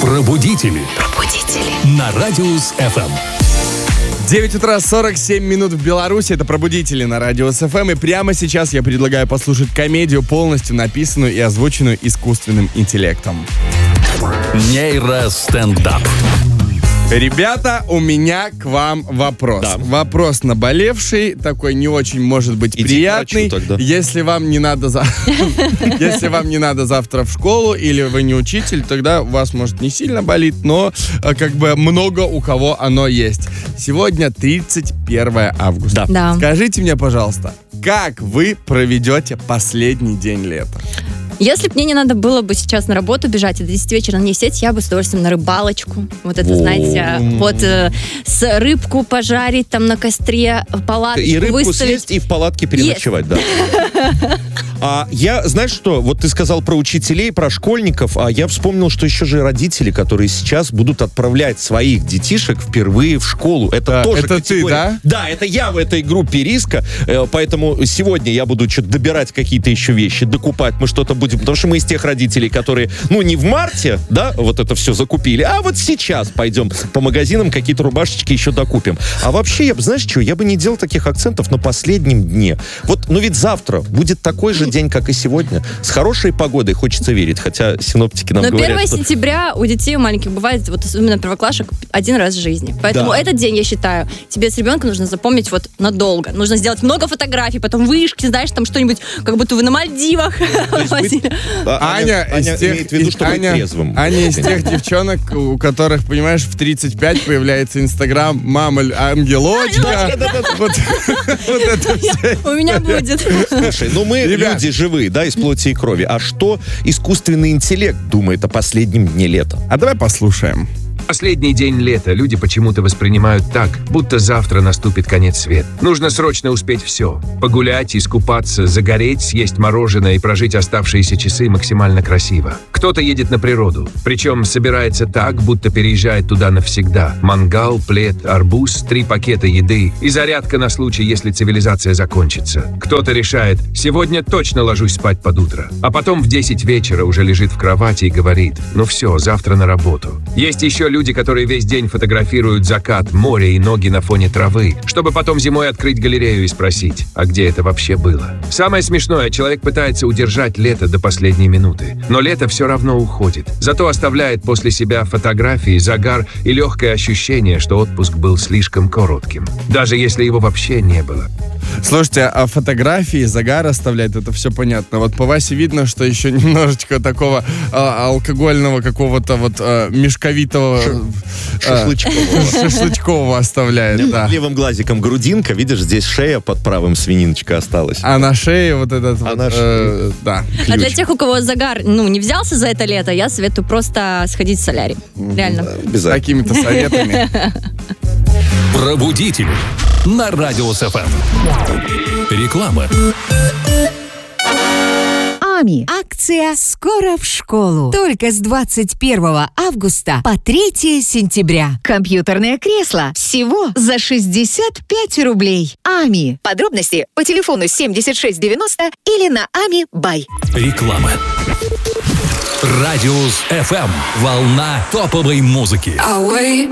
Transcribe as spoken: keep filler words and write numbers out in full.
Пробудители. Пробудители. На Радиус эф эм. девять утра сорок семь минут в Беларуси. Это «Пробудители» на Радиус эф эм. И прямо сейчас я предлагаю послушать комедию, полностью написанную и озвученную искусственным интеллектом. Нейростендап. Ребята, у меня к вам вопрос. Да. Вопрос наболевший, такой не очень, может быть, Иди приятный. к врачу тогда. Если вам не надо за... Если вам не надо завтра в школу, или вы не учитель, тогда у вас, может, не сильно болит, но э, как бы много у кого оно есть. Сегодня тридцать первое августа. Да. Скажите мне, пожалуйста, как вы проведете последний день лета? Если бы мне не надо было бы сейчас на работу бежать и до десяти вечера не сидеть, я бы с удовольствием на рыбалочку. Вот это, знаете, вот э, с рыбку пожарить там на костре, палатку И рыбку выставить. съесть, и в палатке переночевать, да. А я, знаешь что, вот ты сказал про учителей, про школьников, а я вспомнил, что еще же родители, которые сейчас будут отправлять своих детишек впервые в школу. Это А, тоже это ты, категория. да? Да, это я в этой группе риска, э, поэтому сегодня я буду что-то добирать какие-то еще вещи, докупать, мы что-то будем, потому что мы из тех родителей, которые, ну, не в марте, да, вот это все закупили, а вот сейчас пойдем по магазинам, какие-то рубашечки еще докупим. А вообще, я бы, знаешь что, я бы не делал таких акцентов на последнем дне. Вот, ну ведь завтра будет такой же день, как и сегодня. С хорошей погодой, хочется верить, хотя синоптики нам Но говорят... первое что- сентября у детей у маленьких бывает, вот особенно первоклашек, один раз в жизни. Поэтому Да. этот день, я считаю, тебе с ребенком нужно запомнить вот надолго. Нужно сделать много фотографий, потом вышки, знаешь, там что-нибудь, как будто вы на Мальдивах. быть- А, Аня, Аня из тех, имеет в виду, из- что быть Аня, трезвым. Аня из тех девчонок, у которых, понимаешь, в тридцать пять появляется Инстаграм, мама л- ангелочка. Вот вот это все. У меня будет. Слушай, ну мы Ребят. люди живые, да, из плоти и крови. А что искусственный интеллект думает о последнем дне лета? А давай послушаем. Последний день лета люди почему-то воспринимают так, будто завтра наступит конец света. Нужно срочно успеть все. Погулять, искупаться, загореть, съесть мороженое и прожить оставшиеся часы максимально красиво. Кто-то едет на природу, причем собирается так, будто переезжает туда навсегда. Мангал, плед, арбуз, три пакета еды и зарядка на случай, если цивилизация закончится. Кто-то решает, сегодня точно ложусь спать под утро. А потом в десять вечера уже лежит в кровати и говорит, ну все, завтра на работу. Есть еще люди, которые весь день фотографируют закат, море и ноги на фоне травы, чтобы потом зимой открыть галерею и спросить, а где это вообще было? Самое смешное, человек пытается удержать лето до последней минуты, но лето все равно уходит. Зато оставляет после себя фотографии, загар и легкое ощущение, что отпуск был слишком коротким, даже если его вообще не было. Слушайте, а фотографии, загар оставлять, это все понятно. Вот по Васе видно, что еще немножечко такого а, алкогольного какого-то вот а, мешковитого а, Шашлычкового. шашлычкового оставляет, да. Левым глазиком грудинка, видишь, здесь шея под правым, свининочка осталась. А на шее вот этот А вот, на э, да. А для ключ. тех, у кого загар, ну, не взялся за это лето, я советую просто сходить в солярий. Реально. С Обязательно. такими-то советами. Пробудители. На Радиус эф эм. Реклама. Ами. Акция «Скоро в школу». Только с двадцать первого августа по третьего сентября. Компьютерное кресло всего за шестьдесят пять рублей. Ами. Подробности по телефону семьдесят шесть девяносто или на Ами Бай. Реклама. Радиус эф эм. Волна топовой музыки. Away